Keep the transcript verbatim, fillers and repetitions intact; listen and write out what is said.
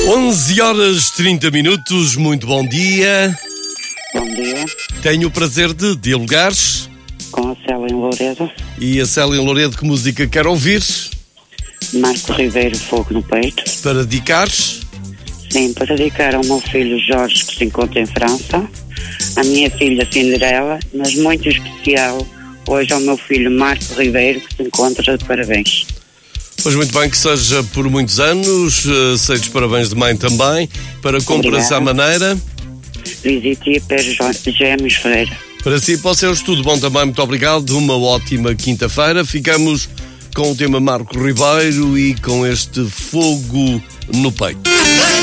onze horas trinta minutos, muito bom dia. Bom dia. Tenho o prazer de dialogar Com a Célia em Louredo. E a Célia em Louredo, que música quer ouvir? Marco Ribeiro, Fogo no Peito. Para dedicar? Sim, para dedicar ao meu filho Jorge, que se encontra em França, à minha filha Cinderela, mas muito especial hoje ao meu filho Marco Ribeiro, que se encontra de parabéns. Pois muito bem, que seja por muitos anos, aceitos parabéns de mãe também, para compras à maneira. Visite Pedro Gêmeos Ferreira. Para si, para os seus, tudo bom também, muito obrigado, uma ótima quinta-feira. Ficamos com o tema Marco Ribeiro e com este Fogo no Peito.